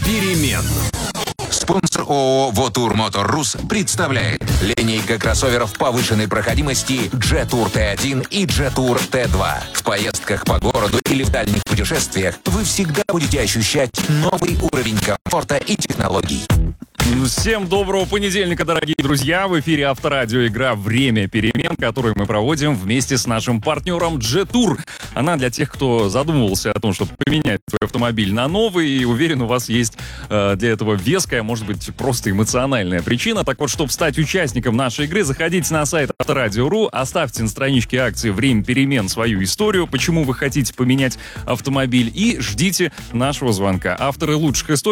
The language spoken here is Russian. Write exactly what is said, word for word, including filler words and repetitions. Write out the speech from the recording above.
перемен». Спонсор ООО «Вотур Мотор Рус» представляет линейка кроссоверов повышенной проходимости Jetour Т один и Jetour Т два. В поездках по городу или в дальних путешествиях вы всегда будете ощущать новый уровень комфорта и технологий. Всем доброго понедельника, дорогие друзья! В эфире Авторадио, игра «Время перемен», которую мы проводим вместе с нашим партнером Jetour. Она для тех, кто задумывался о том, чтобы поменять свой автомобиль на новый, и уверен, у вас есть э, для этого веская, может быть, просто эмоциональная причина. Так вот, чтобы стать участником нашей игры, заходите на сайт Авторадио точка ру, оставьте на страничке акции «Время перемен» свою историю, почему вы хотите поменять автомобиль, и ждите нашего звонка. Авторы лучших историй